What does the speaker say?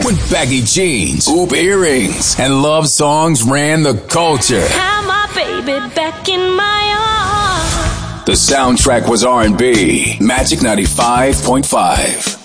When baggy jeans, hoop earrings, and love songs ran the culture. Have my baby back in my arms. The soundtrack was R&B. Magic 95.5.